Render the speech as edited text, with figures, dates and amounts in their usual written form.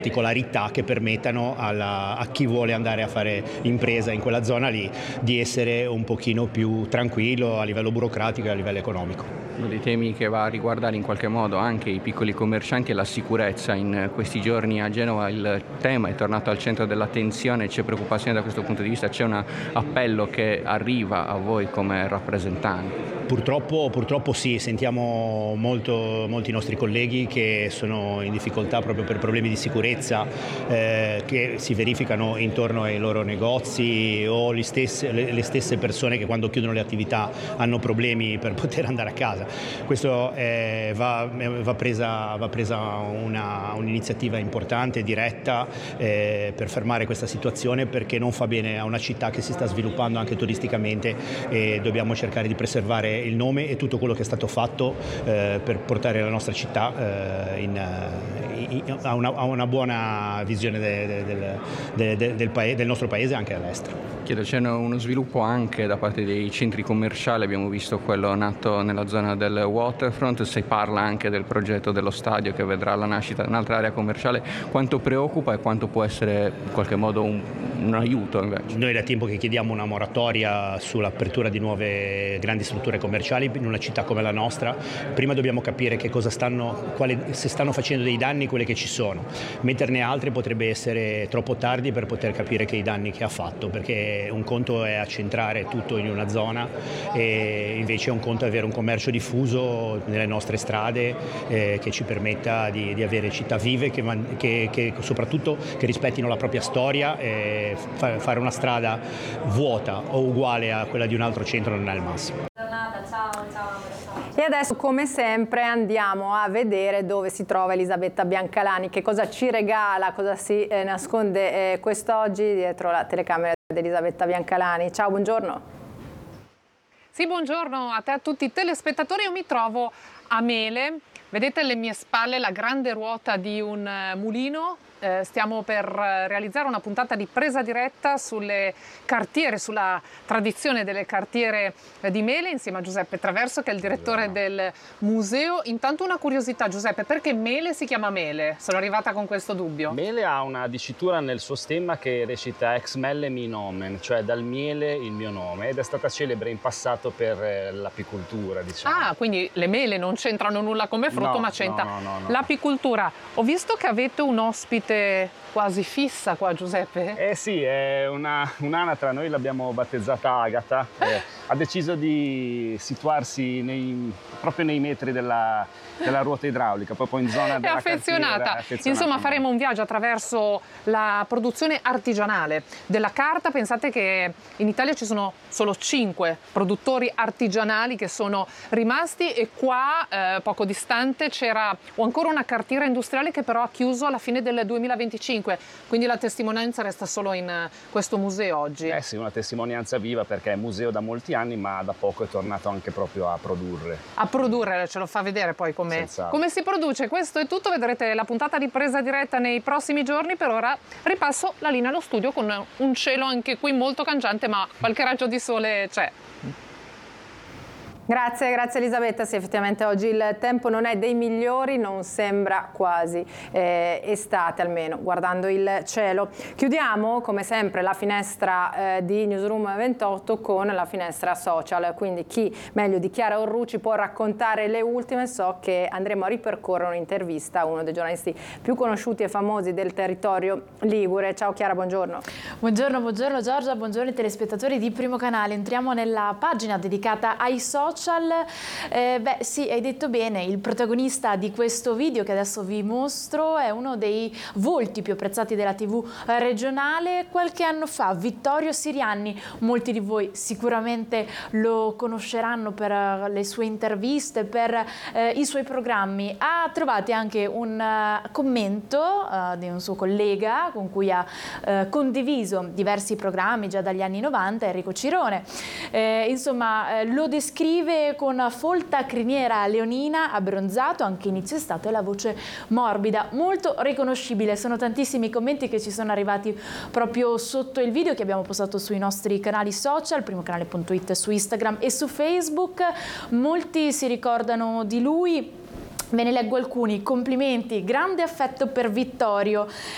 particolarità che permettano a chi vuole andare a fare impresa in quella zona lì di essere un pochino più tranquillo a livello burocratico e a livello economico. Uno dei temi che va a riguardare in qualche modo anche i piccoli commercianti è la sicurezza. In questi giorni a Genova il tema è tornato al centro dell'attenzione, c'è preoccupazione da questo punto di vista, c'è un appello che arriva a voi come rappresentanti? Purtroppo sì, sentiamo molti nostri colleghi che sono in difficoltà proprio per problemi di sicurezza che si verificano intorno ai loro negozi o le stesse persone che quando chiudono le attività hanno problemi per poter andare a casa. Questo va presa un'iniziativa importante, diretta, per fermare questa situazione, perché non fa bene a una città che si sta sviluppando anche turisticamente e dobbiamo cercare di preservare il nome e tutto quello che è stato fatto per portare la nostra città a una buona visione del nostro paese anche all'estero. Chiedo, c'è uno sviluppo anche da parte dei centri commerciali, abbiamo visto quello nato nella zona del waterfront, si parla anche del progetto dello stadio che vedrà la nascita di un'altra area commerciale. Quanto preoccupa e quanto può essere in qualche modo un aiuto invece? Noi da tempo che chiediamo una moratoria sull'apertura di nuove grandi strutture commerciali in una città come la nostra. Prima dobbiamo capire che cosa se stanno facendo dei danni quelle che ci sono. Metterne altre potrebbe essere troppo tardi per poter capire che i danni che ha fatto, perché un conto è accentrare tutto in una zona e invece un conto è avere un commercio diffuso nelle nostre strade che ci permetta di avere città vive che soprattutto che rispettino la propria storia. Fare una strada vuota o uguale a quella di un altro centro non è il massimo. E adesso, come sempre, andiamo a vedere dove si trova Elisabetta Biancalani, che cosa ci regala, cosa si nasconde quest'oggi dietro la telecamera di Elisabetta Biancalani. Ciao, buongiorno. Sì, buongiorno a te, a tutti i telespettatori. Io mi trovo a Mele, vedete alle mie spalle la grande ruota di un mulino. Stiamo per realizzare una puntata di presa diretta sulle cartiere, sulla tradizione delle cartiere di Mele, insieme a Giuseppe Traverso, che è il direttore del museo. Intanto una curiosità, Giuseppe, perché Mele si chiama Mele? Sono arrivata con questo dubbio. Mele ha una dicitura nel suo stemma che recita ex melle mi nomen, cioè dal miele il mio nome, ed è stata celebre in passato per l'apicoltura, diciamo. Ah, quindi le mele non c'entrano nulla come frutto, ma c'entra l'apicoltura. Ho visto che avete un ospite quasi fissa qua, Giuseppe. Eh sì, è un'anatra, noi l'abbiamo battezzata Agata, ha deciso di situarsi proprio nei metri della ruota idraulica, proprio in zona della affezionata. Insomma, faremo un viaggio attraverso la produzione artigianale della carta. Pensate che in Italia ci sono solo 5 produttori artigianali che sono rimasti, e qua poco distante c'era ancora una cartiera industriale che però ha chiuso alla fine del 2025, quindi la testimonianza resta solo in questo museo oggi. Eh sì, una testimonianza viva, perché è museo da molti anni, ma da poco è tornato anche proprio a produrre. A produrre, ce lo fa vedere poi come si produce. Questo è tutto, vedrete la puntata di presa diretta nei prossimi giorni. Per ora ripasso la linea allo studio con un cielo anche qui molto cangiante, ma qualche raggio di sole c'è. Grazie Elisabetta. Sì, effettivamente oggi il tempo non è dei migliori, non sembra quasi estate, almeno guardando il cielo. Chiudiamo come sempre la finestra di Newsroom 28 con la finestra social, quindi chi meglio di Chiara Orrucci può raccontare le ultime. So che andremo a ripercorrere un'intervista a uno dei giornalisti più conosciuti e famosi del territorio ligure. Ciao Chiara, buongiorno. Buongiorno Giorgia, buongiorno ai telespettatori di Primo Canale. Entriamo nella pagina dedicata ai social. Sì, hai detto bene, il protagonista di questo video che adesso vi mostro è uno dei volti più apprezzati della TV regionale. Qualche anno fa Vittorio Sirianni, molti di voi sicuramente lo conosceranno per le sue interviste, per i suoi programmi. Ha trovato anche un commento di un suo collega con cui ha condiviso diversi programmi già dagli anni 90, Enrico Cirone. Insomma, lo descrive con folta criniera leonina, abbronzato, anche inizio estate, e la voce morbida, molto riconoscibile. Sono tantissimi i commenti che ci sono arrivati proprio sotto il video che abbiamo postato sui nostri canali social, primocanale.it su Instagram e su Facebook. Molti si ricordano di lui. Ve ne leggo alcuni. Complimenti, grande affetto per Vittorio,